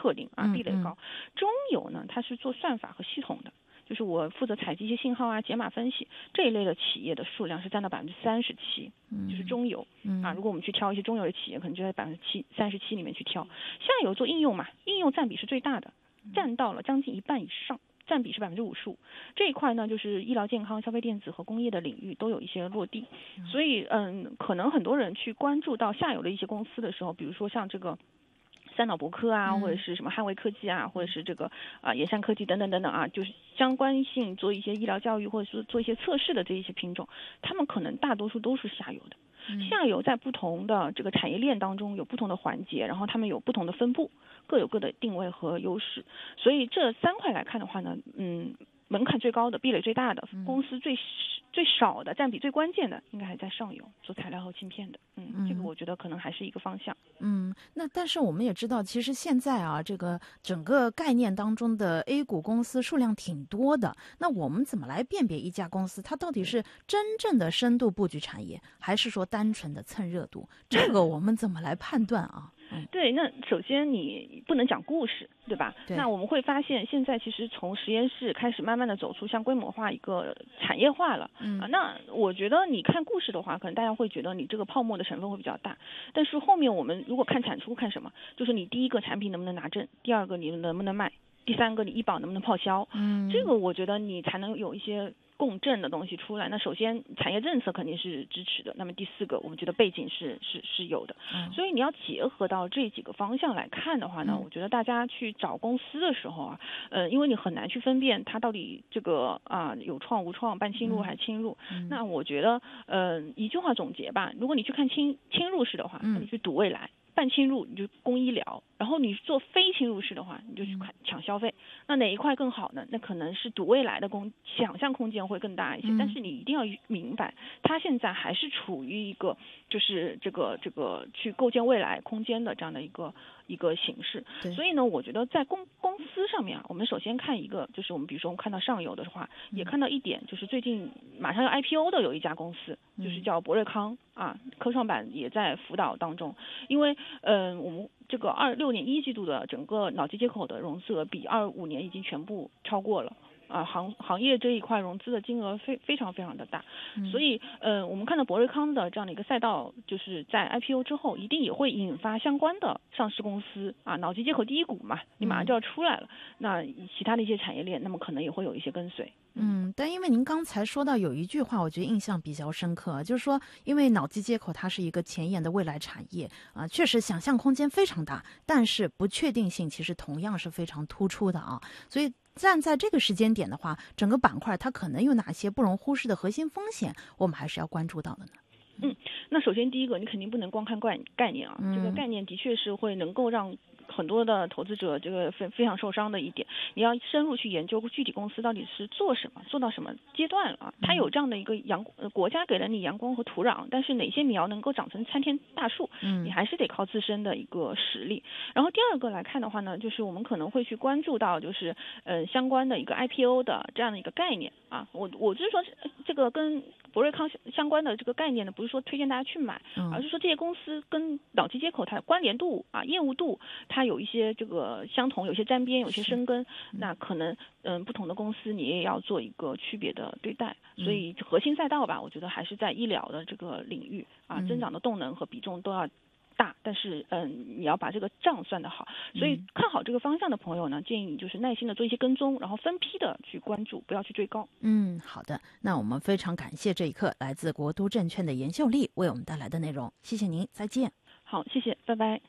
特定啊，壁垒高。中游呢，它是做算法和系统的。就是我负责采集一些信号啊、解码分析这一类的企业的数量是占到37%，就是中游啊。如果我们去挑一些中游的企业，可能就在37%里面去挑。下游做应用嘛，应用占比是最大的，占到了将近一半以上，占比是55%。这一块呢，就是医疗健康、消费电子和工业的领域都有一些落地。所以可能很多人去关注到下游的一些公司的时候，比如说像这个三岛博科啊，或者是什么汉威科技啊，或者是这个野山科技等等等等啊，就是相关性做一些医疗教育或者是做一些测试的这一些品种，他们可能大多数都是下游的。下游在不同的这个产业链当中有不同的环节，然后他们有不同的分布，各有各的定位和优势。所以这3块来看的话呢，门槛最高的、壁垒最大的、公司最少的、占比最关键的，应该还在上游做材料和芯片的。这个我觉得可能还是一个方向。 那但是我们也知道，其实现在啊，这个整个概念当中的 A 股公司数量挺多的。那我们怎么来辨别一家公司它到底是真正的深度布局产业，还是说单纯的蹭热度？这个我们怎么来判断啊？ 对，那首先你不能讲故事，对吧？ 对。 那我们会发现，现在其实从实验室开始慢慢的走出像规模化一个产业化了。那我觉得你看故事的话，可能大家会觉得你这个泡沫的成分会比较大，但是后面我们如果看产出，看什么？就是你第一个产品能不能拿证，第二个你能不能卖，第三个你医保能不能报销。这个我觉得你才能有一些共振的东西出来。那首先产业政策肯定是支持的，那么第4个我们觉得背景是有的。所以你要结合到这几个方向来看的话呢，我觉得大家去找公司的时候啊，因为你很难去分辨它到底这个有创无创，半侵入还是侵入。那我觉得一句话总结吧，如果你去看侵入式的话，那你去赌未来。半侵入你就攻医疗，然后你做非侵入式的话，你就去抢消费。那哪一块更好呢？那可能是赌未来的想象空间会更大一些。但是你一定要明白，它现在还是处于一个就是这个去构建未来空间的这样的一个形式。所以呢，我觉得在公司上面啊，我们首先看一个，就是我们比如说我们看到上游的话，也看到一点，就是最近马上要 IPO 的有一家公司，就是叫博瑞康啊，科创板也在辅导当中。因为我们这个26年1季度的整个脑机接口的融资额比25年已经全部超过了。行业这一块融资的金额非常非常的大。所以我们看到博瑞康的这样的一个赛道，就是在 IPO 之后一定也会引发相关的上市公司啊，脑机接口第一股嘛，你马上就要出来了，那其他的一些产业链，那么可能也会有一些跟随。 但因为您刚才说到有一句话，我觉得印象比较深刻，就是说，因为脑机接口它是一个前沿的未来产业啊，确实想象空间非常大，但是不确定性其实同样是非常突出的啊。所以站在这个时间点的话，整个板块它可能有哪些不容忽视的核心风险，我们还是要关注到的呢？ 那首先第一个，你肯定不能光看概念啊，这个概念的确是会能够让很多的投资者这个非常受伤的一点，你要深入去研究具体公司到底是做什么，做到什么阶段了啊？它有这样的一个国家给了你阳光和土壤，但是哪些苗能够长成参天大树，你还是得靠自身的一个实力。然后第二个来看的话呢，就是我们可能会去关注到就是相关的一个 IPO 的这样的一个概念啊，我就是说这个跟博瑞康相关的这个概念呢，不是说推荐大家去买，而是说这些公司跟脑机接口它的关联度啊、业务度，它有一些这个相同，有些沾边，有些生根。那可能不同的公司你也要做一个区别的对待。所以核心赛道吧，我觉得还是在医疗的这个领域啊，增长的动能和比重都要大，但是你要把这个账算得好。所以看好这个方向的朋友呢，建议你就是耐心的做一些跟踪，然后分批的去关注，不要去追高。 好的，那我们非常感谢这一刻来自国都证券的严秀丽为我们带来的内容，谢谢您，再见。 好，谢谢，拜拜。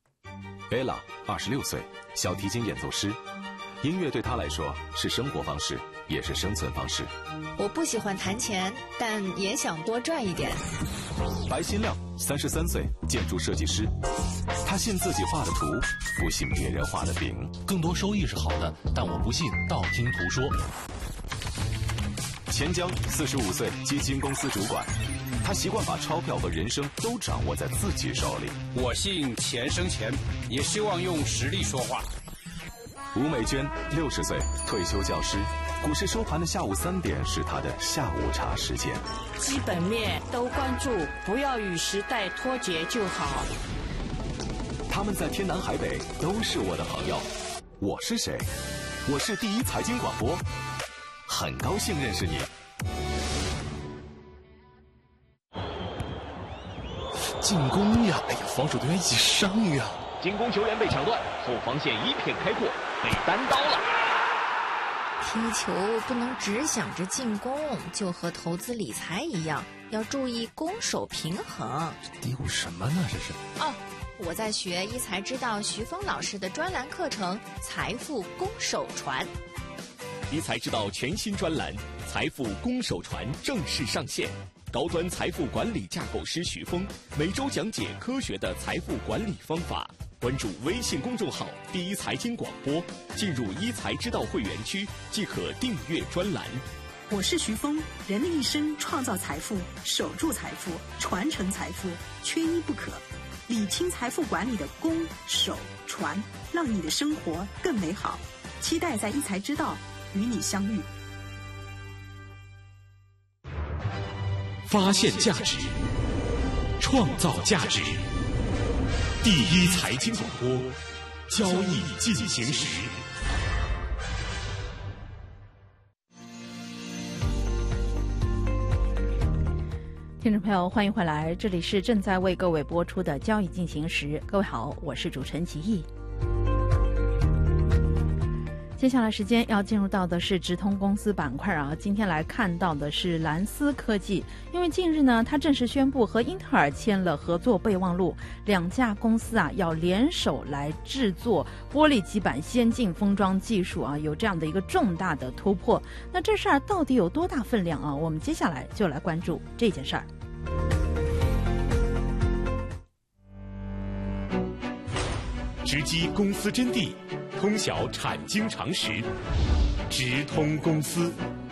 Ella 26岁，小提琴演奏师。音乐对她来说是生活方式，也是生存方式。 我不喜欢弹钱，但也想多赚一点。 白新亮33岁，建筑设计师。他信自己画的图，不信别人画的饼。 更多收益是好的，但我不信道听途说。 钱江45岁，基金公司主管。他习惯把钞票和人生都掌握在自己手里。 我信钱生钱，也希望用实力说话。 吴美娟60岁，退休教师。股市收盘的下午3点是他的下午茶时间。 基本面都关注，不要与时代脱节就好。 他们在天南海北都是我的朋友。我是谁？我是第一财经广播，很高兴认识你。 进攻呀！哎呀，防守队员一起上呀！ 进攻球员被抢断，后防线一片开阔，被单刀了。 踢球不能只想着进攻，就和投资理财一样，要注意攻守平衡。 嘀咕什么呢？这是？ 哦，我在学一财之道徐峰老师的专栏课程《财富攻守传》。 一财之道全新专栏《财富攻守传》正式上线。高端财富管理架构师徐峰每周讲解科学的财富管理方法。关注微信公众号“第一财经广播”，进入一财之道会员区即可订阅专栏。 我是徐峰，人的一生创造财富、守住财富、传承财富，缺一不可。理清财富管理的攻、守、传，让你的生活更美好。期待在一财之道与你相遇。 发现价值，创造价值。第一财经广播，交易进行时。 听众朋友，欢迎回来，这里是正在为各位播出的交易进行时。各位好，我是主持人齐毅。接下来时间要进入到的是直通公司板块啊，今天来看到的是蓝思科技，因为近日呢，它正式宣布和英特尔签了合作备忘录，两家公司啊要联手来制作玻璃基板先进封装技术啊，有这样的一个重大的突破。那这事儿到底有多大分量啊？我们接下来就来关注这件事儿。 直击公司真谛，通晓产经常识，直通公司。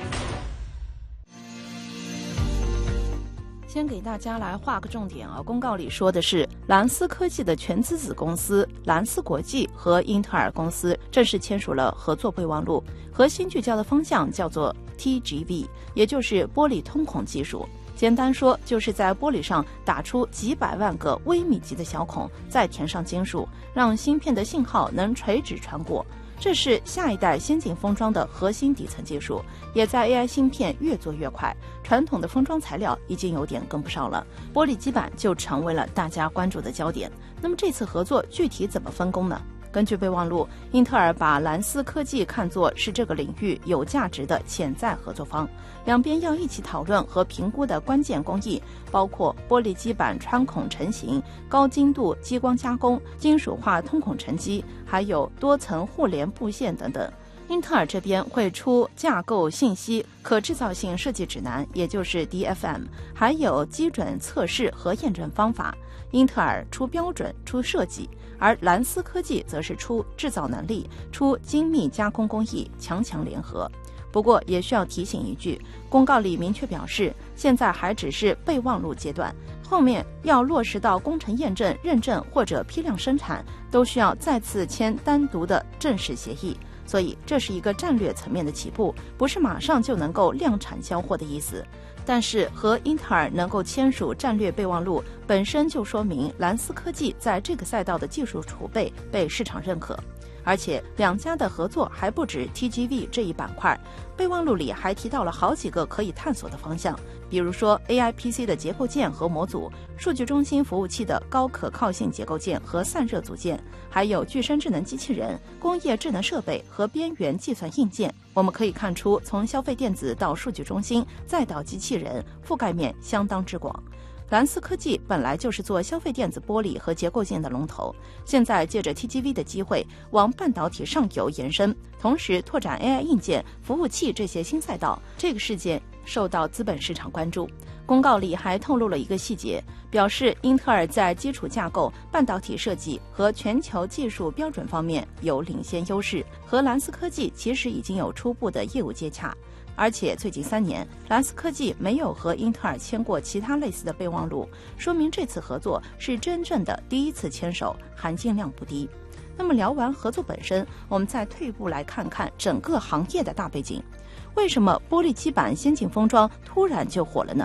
先给大家来画个重点啊，公告里说的是蓝思科技的全资子公司蓝思国际和英特尔公司正式签署了合作备忘录，核心聚焦的方向叫做 TGV， 也就是玻璃通孔技术。简单说，就是在玻璃上打出几百万个微米级的小孔，再填上金属，让芯片的信号能垂直穿过。这是下一代先进封装的核心底层技术，也在 AI 芯片越做越快，传统的封装材料已经有点跟不上了，玻璃基板就成为了大家关注的焦点。那么这次合作具体怎么分工呢？根据备忘录，英特尔把蓝思科技看作是这个领域有价值的潜在合作方，两边要一起讨论和评估的关键工艺，包括玻璃基板穿孔成型、高精度激光加工、金属化通孔沉积，还有多层互联布线等等。英特尔这边会出架构信息可制造性设计指南，也就是 DFM， 还有基准测试和验证方法。英特尔出标准、出设计，而蓝思科技则是出制造能力、出精密加工工艺，强联合。不过也需要提醒一句，公告里明确表示，现在还只是备忘录阶段，后面要落实到工程验证、认证或者批量生产，都需要再次签单独的正式协议。所以这是一个战略层面的起步，不是马上就能够量产交货的意思。但是和英特尔能够签署战略备忘录，本身就说明蓝思科技在这个赛道的技术储备被市场认可。而且两家的合作还不止 TGV 这一板块，备忘录里还提到了好几个可以探索的方向，比如说 AI PC 的结构件和模组，数据中心服务器的高可靠性结构件和散热组件，还有具身智能机器人、工业智能设备和边缘计算硬件。我们可以看出，从消费电子到数据中心再到机器人，覆盖面相当之广。蓝思科技本来就是做消费电子玻璃和结构件的龙头，现在借着 TGV 的机会往半导体上游延伸，同时拓展 AI 硬件、服务器这些新赛道。这个事件受到资本市场关注。公告里还透露了一个细节，表示英特尔在基础架构、半导体设计和全球技术标准方面有领先优势，和蓝思科技其实已经有初步的业务接洽。而且最近3年，蓝思科技没有和英特尔签过其他类似的备忘录，说明这次合作是真正的第一次牵手，含金量不低。那么聊完合作本身，我们再退一步来看看整个行业的大背景。为什么玻璃基板先进封装突然就火了呢？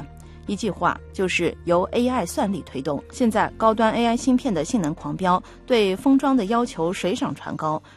一句话就是由 AI 算力推动。现在高端 AI 芯片的性能狂飙，对封装的要求水涨船高，